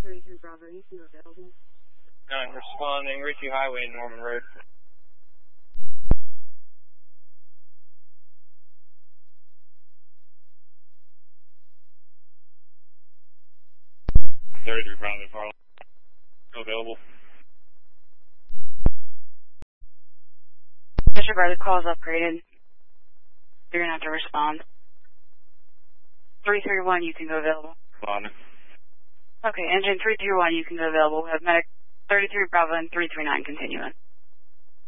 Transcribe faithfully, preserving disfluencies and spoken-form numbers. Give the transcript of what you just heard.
thirty-three Bravo, you can go available. nine, responding, Ritchie Highway, Norman Road. thirty-three Bravo, Farland. Available. Disregard, the call is upgraded. You're going to have to respond. three three one, you can go available. Responding. Okay, engine three three one, you can go available. We have medic thirty-three Bravo and three three nine continuing.